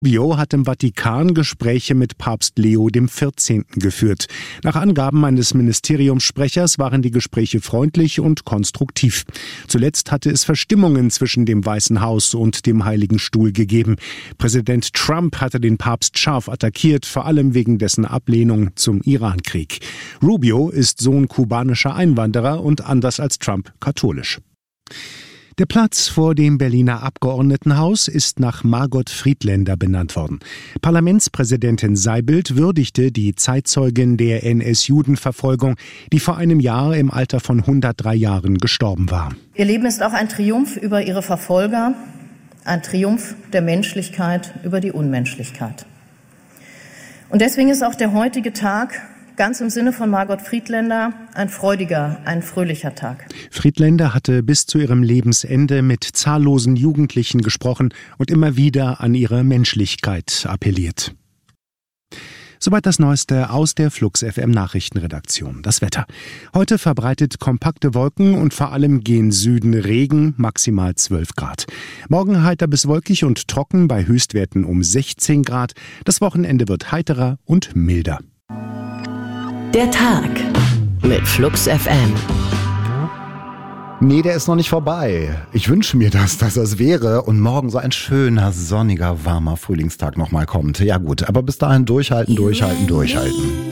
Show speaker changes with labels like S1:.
S1: Rubio hat im Vatikan Gespräche mit Papst Leo XIV. Geführt. Nach Angaben eines Ministeriumssprechers waren die Gespräche freundlich und konstruktiv. Zuletzt hatte es Verstimmungen zwischen dem Weißen Haus und dem Heiligen Stuhl gegeben. Präsident Trump hatte den Papst scharf attackiert, vor allem wegen dessen Ablehnung zum Irankrieg. Rubio ist Sohn kubanischer Einwanderer und anders als Trump katholisch. Der Platz vor dem Berliner Abgeordnetenhaus ist nach Margot Friedländer benannt worden. Parlamentspräsidentin Seibold würdigte die Zeitzeugin der NS-Judenverfolgung, die vor einem Jahr im Alter von 103 Jahren gestorben war.
S2: Ihr Leben ist auch ein Triumph über ihre Verfolger, ein Triumph der Menschlichkeit über die Unmenschlichkeit. Und deswegen ist auch der heutige Tag ganz im Sinne von Margot Friedländer ein freudiger, ein fröhlicher Tag.
S1: Friedländer hatte bis zu ihrem Lebensende mit zahllosen Jugendlichen gesprochen und immer wieder an ihre Menschlichkeit appelliert. Soweit das Neueste aus der Flux FM Nachrichtenredaktion. Das Wetter. Heute verbreitet kompakte Wolken und vor allem gen Süden Regen, maximal 12 Grad. Morgen heiter bis wolkig und trocken bei Höchstwerten um 16 Grad. Das Wochenende wird heiterer und milder.
S3: Der Tag mit Flux FM.
S4: Nee, der ist noch nicht vorbei. Ich wünsche mir dass es wäre und morgen so ein schöner, sonniger, warmer Frühlingstag nochmal kommt. Ja gut, aber bis dahin durchhalten.